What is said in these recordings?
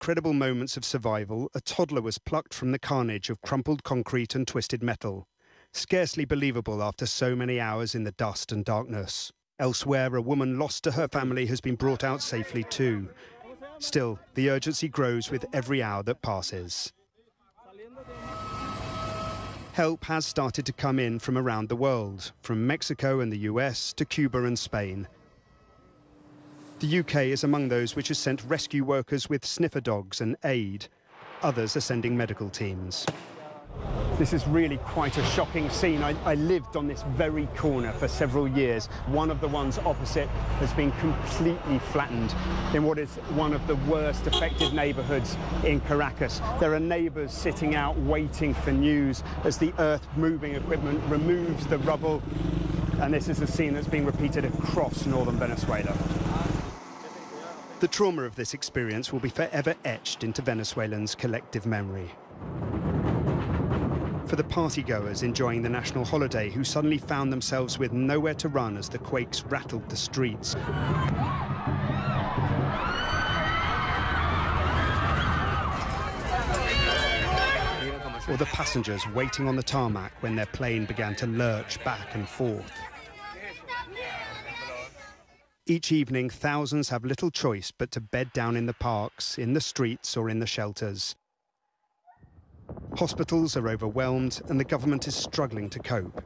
credible moments of survival, a toddler was plucked from the carnage of crumpled concrete and twisted metal. Scarcely believable after so many hours in the dust and darkness. Elsewhere, a woman lost to her family has been brought out safely too. Still, the urgency grows with every hour that passes. Help has started to come in from around the world, from Mexico and the US to Cuba and Spain. The UK is among those which has sent rescue workers with sniffer dogs and aid. Others are sending medical teams. This is really quite a shocking scene. I lived on this very corner for several years. One of the ones opposite has been completely flattened in what is one of the worst affected neighbourhoods in Caracas. There are neighbours sitting out waiting for news as the earth-moving equipment removes the rubble. And this is a scene that's being repeated across northern Venezuela. The trauma of this experience will be forever etched into Venezuelans' collective memory. For the partygoers enjoying the national holiday who suddenly found themselves with nowhere to run as the quakes rattled the streets. Or the passengers waiting on the tarmac when their plane began to lurch back and forth. Each evening, thousands have little choice but to bed down in the parks, in the streets or in the shelters. Hospitals are overwhelmed and the government is struggling to cope.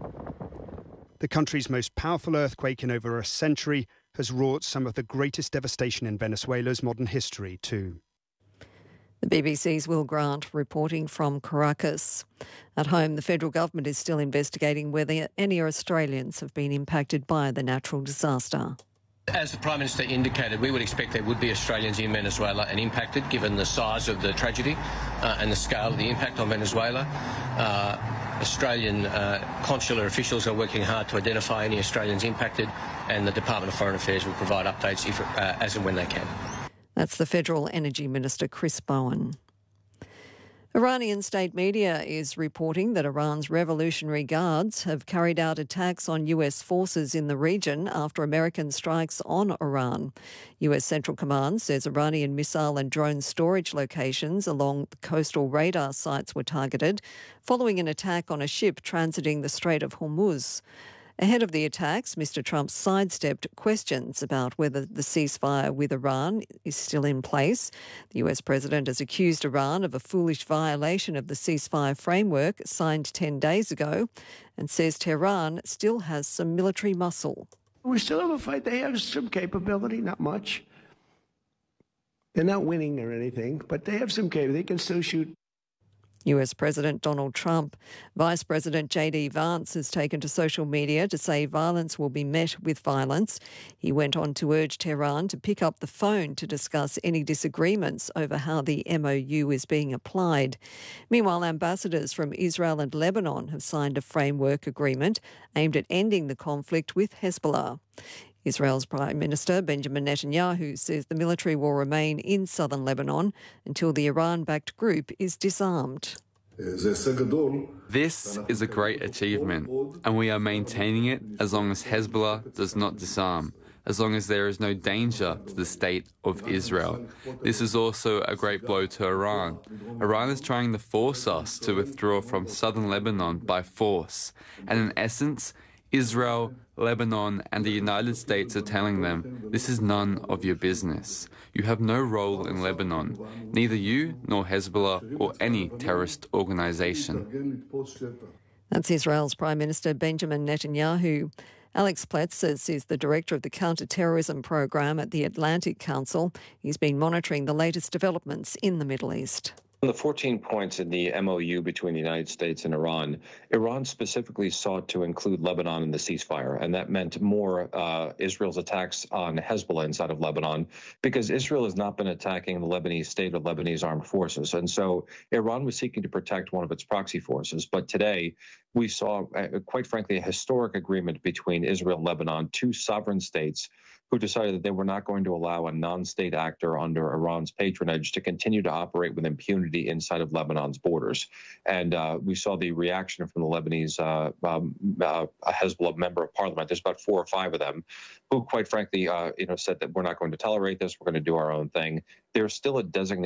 The country's most powerful earthquake in over a century has wrought some of the greatest devastation in Venezuela's modern history too. The BBC's Will Grant reporting from Caracas. At home, the federal government is still investigating whether any Australians have been impacted by the natural disaster. As the Prime Minister indicated, we would expect there would be Australians in Venezuela and impacted, given the size of the tragedy and the scale of the impact on Venezuela. Australian consular officials are working hard to identify any Australians impacted, and the Department of Foreign Affairs will provide updates as and when they can. That's the Federal Energy Minister, Chris Bowen. Iranian state media is reporting that Iran's Revolutionary Guards have carried out attacks on US forces in the region after American strikes on Iran. US Central Command says Iranian missile and drone storage locations along the coastal radar sites were targeted following an attack on a ship transiting the Strait of Hormuz. Ahead of the attacks, Mr. Trump sidestepped questions about whether the ceasefire with Iran is still in place. The US president has accused Iran of a foolish violation of the ceasefire framework signed 10 days ago and says Tehran still has some military muscle. We still have a fight. They have some capability, not much. They're not winning or anything, but they have some capability. They can still shoot. US President Donald Trump. Vice President J.D. Vance has taken to social media to say violence will be met with violence. He went on to urge Tehran to pick up the phone to discuss any disagreements over how the MOU is being applied. Meanwhile, ambassadors from Israel and Lebanon have signed a framework agreement aimed at ending the conflict with Hezbollah. Israel's Prime Minister Benjamin Netanyahu says the military will remain in southern Lebanon until the Iran-backed group is disarmed. This is a great achievement, and we are maintaining it as long as Hezbollah does not disarm, as long as there is no danger to the state of Israel. This is also a great blow to Iran. Iran is trying to force us to withdraw from southern Lebanon by force, and in essence, Israel, Lebanon and the United States are telling them, this is none of your business. You have no role in Lebanon, neither you nor Hezbollah or any terrorist organisation. That's Israel's Prime Minister Benjamin Netanyahu. Alex Pletzes is the director of the counter-terrorism program at the Atlantic Council. He's been monitoring the latest developments in the Middle East. The 14 points in the MOU between the United States and Iran specifically sought to include Lebanon in the ceasefire, and that meant more Israel's attacks on Hezbollah inside of Lebanon, because Israel has not been attacking the Lebanese state or Lebanese armed forces. And so Iran was seeking to protect one of its proxy forces. But today we saw, quite frankly, a historic agreement between Israel and Lebanon, two sovereign states who decided that they were not going to allow a non-state actor under Iran's patronage to continue to operate with impunity opportunity inside of Lebanon's borders. And we saw the reaction from the Lebanese Hezbollah member of parliament. There's about 4 or 5 of them who, quite frankly, said that we're not going to tolerate this. We're going to do our own thing. There's still a designated